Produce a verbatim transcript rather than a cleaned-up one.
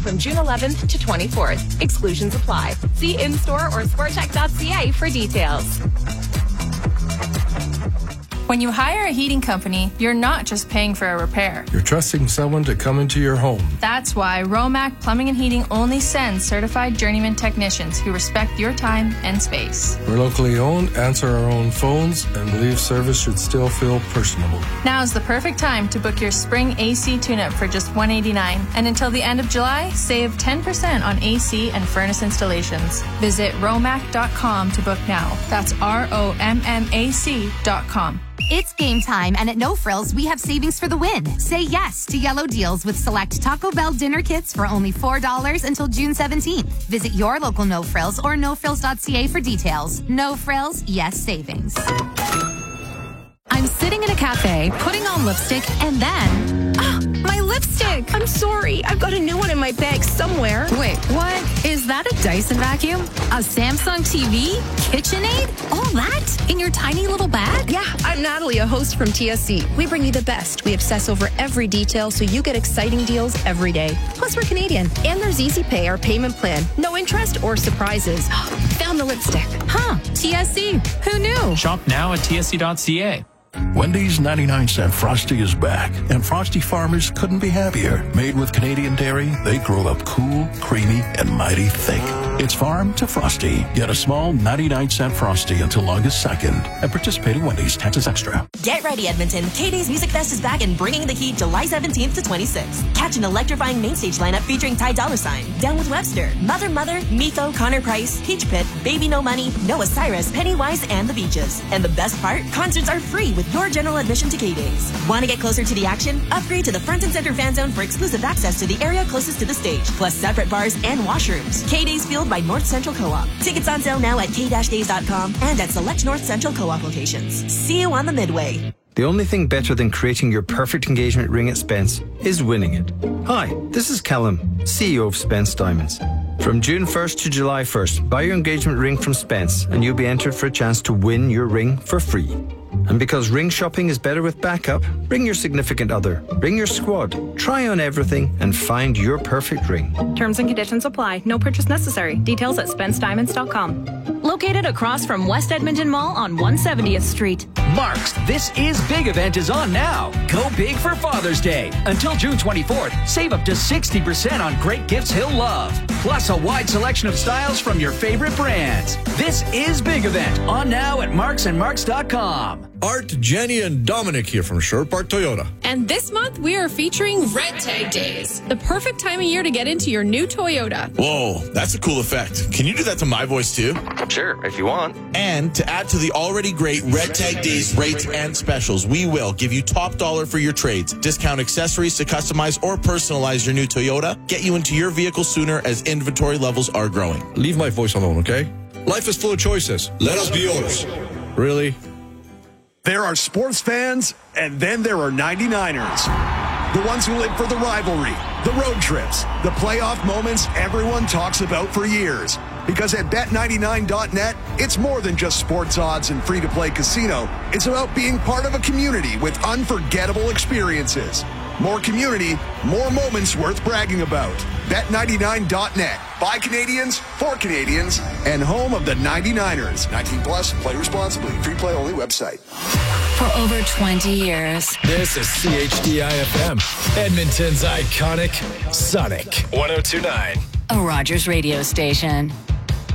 from June eleventh to twenty-fourth. Exclusions apply. See in-store or sportcheck dot c a for details. When you hire a heating company, you're not just paying for a repair. You're trusting someone to come into your home. That's why Romac Plumbing and Heating only sends certified journeyman technicians who respect your time and space. We're locally owned, answer our own phones, and believe service should still feel personable. Now is the perfect time to book your spring A C tune-up for just one hundred eighty-nine dollars. And until the end of July, save ten percent on A C and furnace installations. Visit romac dot com to book now. That's R O M M A C dot com. It's game time, and at No Frills, we have savings for the win. Say yes to yellow deals with select Taco Bell dinner kits for only four dollars until June seventeenth. Visit your local No Frills or no frills dot c a for details. No Frills, yes savings. I'm sitting in a cafe, putting on lipstick, and then... Ah, my lipstick! I'm sorry. I've got a new one in my bag somewhere. Wait, what? Is that a Dyson vacuum? A Samsung T V? KitchenAid? All that? In your tiny little bag? Yeah, I'm Natalie, a host from T S C. We bring you the best. We obsess over every detail so you get exciting deals every day. Plus, we're Canadian. And there's Easy Pay, our payment plan. No interest or surprises. Found the lipstick. Huh, T S C. Who knew? Shop now at T S C dot c a. Wendy's ninety-nine cent Frosty is back, and Frosty farmers couldn't be happier. Made with Canadian dairy, they grow up cool, creamy, and mighty thick. It's farm to Frosty. Get a small ninety-nine cent Frosty until August second at participating Wendy's. Taxes extra. Get ready, Edmonton. K-Day's Music Fest is back and bringing the heat July seventeenth to twenty-sixth. Catch an electrifying main stage lineup featuring Ty Dolla Sign, Down with Webster, Mother Mother, Miko, Connor Price, Peach Pit, Baby No Money, Noah Cyrus, Pennywise, and The Beaches. And the best part? Concerts are free with your general admission to K-Days. Want to get closer to the action? Upgrade to the front and center fan zone for exclusive access to the area closest to the stage, plus separate bars and washrooms. K-Days fueled by North Central Co-op. Tickets on sale now at k days dot com and at select North Central Co-op locations. See you on the Midway. The only thing better than creating your perfect engagement ring at Spence is winning it. Hi, this is Callum, C E O of Spence Diamonds. From June first to July first, buy your engagement ring from Spence and you'll be entered for a chance to win your ring for free. And because ring shopping is better with backup, bring your significant other, bring your squad, try on everything and find your perfect ring. Terms and conditions apply. No purchase necessary. Details at spence diamonds dot com. Located across from West Edmonton Mall on one hundred seventieth Street. Mark's This Is Big event is on now. Go big for Father's Day. Until June twenty-fourth, save up to sixty percent on great gifts he'll love. Plus a wide selection of styles from your favorite brands. This Is Big event on now at marks and marks dot com. Art, Jenny, and Dominic here from Sherwood Park Toyota. And this month, we are featuring Red Tag Days, the perfect time of year to get into your new Toyota. Whoa, that's a cool effect. Can you do that to my voice too? Sure, if you want. And to add to the already great Red Tag Days rates and specials, we will give you top dollar for your trades, discount accessories to customize or personalize your new Toyota, get you into your vehicle sooner as inventory levels are growing. Leave my voice alone, okay? Life is full of choices. Let us be yours. Really? There are sports fans, and then there are ninety-niners. The ones who live for the rivalry, the road trips, the playoff moments everyone talks about for years. Because at bet ninety-nine dot net, it's more than just sports odds and free-to-play casino. It's about being part of a community with unforgettable experiences. More community, more moments worth bragging about. bet ninety-nine dot net. By Canadians, for Canadians, and home of the ninety-niners. nineteen plus, play responsibly. Free play only website. For over twenty years. This is C H D I F M, Edmonton's iconic Sonic one oh two point nine. A Rogers radio station.